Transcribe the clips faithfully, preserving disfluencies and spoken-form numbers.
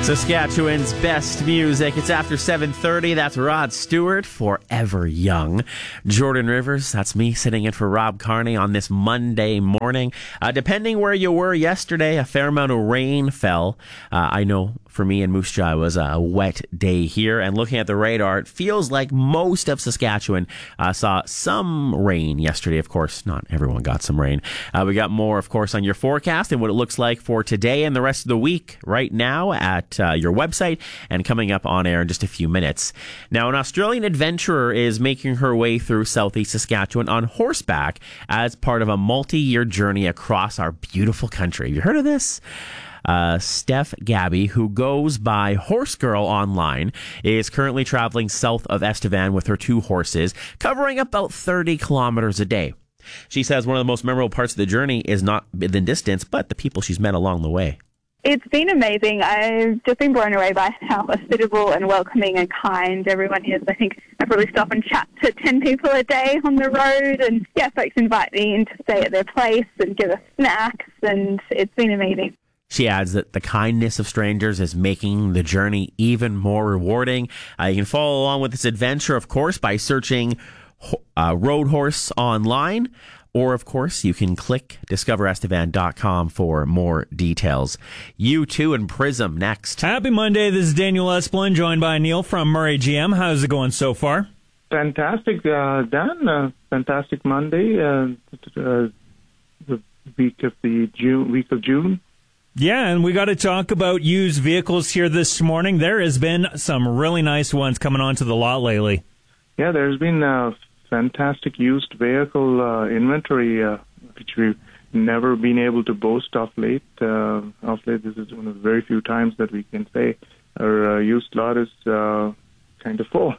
Saskatchewan's best music. It's after seven thirty. That's Rod Stewart, Forever Young. Jordan Rivers, that's me sitting in for Rob Carney on this Monday morning. Uh, depending where you were yesterday, a fair amount of rain fell. Uh, I know for me in Moose Jaw it was a wet day here. And looking at the radar, it feels like most of Saskatchewan uh, saw some rain yesterday. Of course, not everyone got some rain. Uh, we got more, of course, on your forecast and what it looks like for today and the rest of the week right now at uh, your website and coming up on air in just a few minutes. Now, an Australian adventurer is making her way through southeast Saskatchewan on horseback as part of a multi-year journey across our beautiful country. Have you heard of this? Uh, Steph Gabby, who goes by Horse Girl online, is currently traveling south of Estevan with her two horses, covering about thirty kilometers a day. She says one of the most memorable parts of the journey is not the distance, but the people she's met along the way. It's been amazing. I've just been blown away by how hospitable and welcoming and kind everyone is. I think I probably stop and chat to ten people a day on the road, and yeah, folks invite me in to stay at their place and give us snacks, and it's been amazing. She adds that the kindness of strangers is making the journey even more rewarding. Uh, you can follow along with this adventure, of course, by searching uh, Road Horse online. Or, of course, you can click discover estevan dot com for more details. U two and Prism next. Happy Monday. This is Daniel Esplin, joined by Neil from Murray G M. How's it going so far? Fantastic, uh, Dan. Uh, fantastic Monday. Uh, uh, the week of the June, week of June. Yeah, and we got to talk about used vehicles here this morning. There has been some really nice ones coming onto the lot lately. Yeah, there's been uh, fantastic used vehicle uh, inventory, uh, which we've never been able to boast of late. Uh, of late, this is one of the very few times that we can say our uh, used lot is uh, kind of full.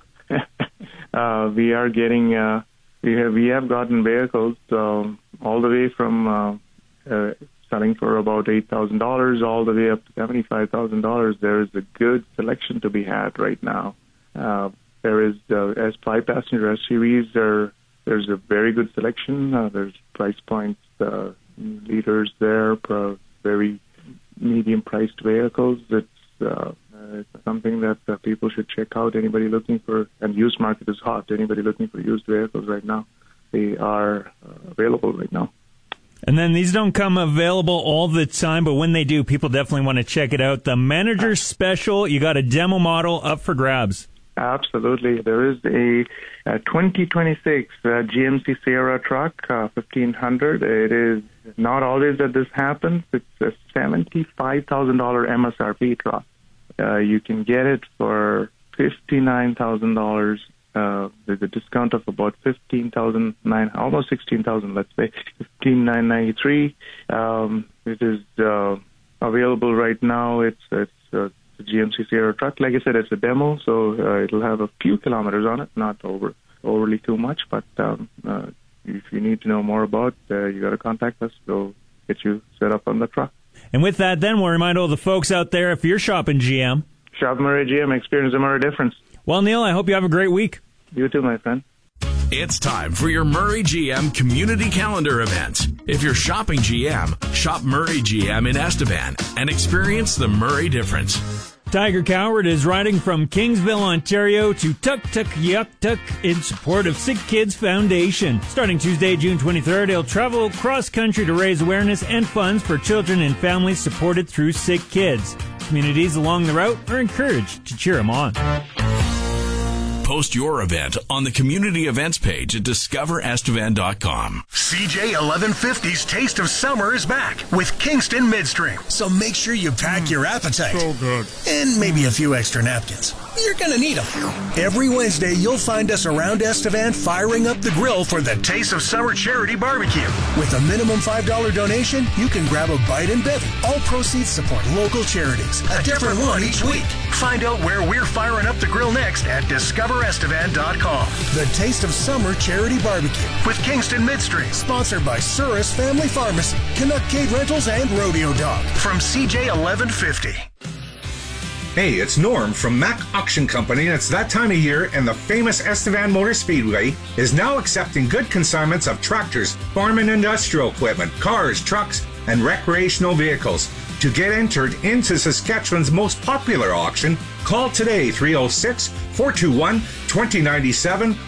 uh, we are getting, uh, we have we have gotten vehicles uh, all the way from uh, uh, selling for about eight thousand dollars all the way up to seventy-five thousand dollars. There is a good selection to be had right now. Uh, There is, uh, as five-passenger S U Vs, there, there's a very good selection. Uh, there's price points, uh, leaders there, for very medium-priced vehicles. It's, uh, it's something that uh, people should check out. Anybody looking for, and used market is hot. Anybody looking for used vehicles right now, they are uh, available right now. And then these don't come available all the time, but when they do, people definitely want to check it out. The Manager's Special, you got a demo model up for grabs. Absolutely. There is a, a twenty twenty-six uh, G M C Sierra truck, uh, fifteen hundred. It is not always that this happens. It's a seventy-five thousand dollars M S R P truck. Uh, you can get it for fifty-nine thousand dollars. Uh, there's a discount of about fifteen thousand nine, almost sixteen thousand. Let's say fifteen thousand nine hundred ninety-three. Um, it is uh, available right now. It's it's uh, the G M C Sierra truck. Like I said, it's a demo, so uh, it'll have a few kilometers on it, not over overly too much. But um, uh, if you need to know more about, uh, you got to contact us. We'll get you set up on the truck. And with that, then we'll remind all the folks out there, if you're shopping G M, shop Murray G M. Experience a Murray difference. Well, Neil, I hope you have a great week. You too, my friend. It's time for your Murray G M community calendar event. If you're shopping G M, shop Murray G M in Estevan and experience the Murray difference. Tiger Coward is riding from Kingsville, Ontario to Tuktoyaktuk in support of Sick Kids Foundation. Starting Tuesday, June twenty-third, he'll travel cross country to raise awareness and funds for children and families supported through Sick Kids. Communities along the route are encouraged to cheer him on. Post your event on the community events page at discover estevan dot com. C J eleven fifty's Taste of Summer is back with Kingston Midstream. So make sure you pack mm, your appetite. So good. And maybe a few extra napkins. You're going to need them. Every Wednesday, you'll find us around Estevan firing up the grill for the Taste of Summer Charity Barbecue. With a minimum five dollars donation, you can grab a bite and bevy. All proceeds support local charities. A different one each week. Find out where we're firing up the grill next at discover estevan dot com. The Taste of Summer Charity Barbecue with Kingston Midstream. Sponsored by Surus Family Pharmacy, Canuck-Cade Rentals, and Rodeo Dog. From C J eleven fifty. Hey, it's Norm from Mack Auction Company, and it's that time of year, and the famous Estevan Motor Speedway is now accepting good consignments of tractors, farm and industrial equipment, cars, trucks, and recreational vehicles. To get entered into Saskatchewan's most popular auction, call today three oh six, four two one, two oh nine seven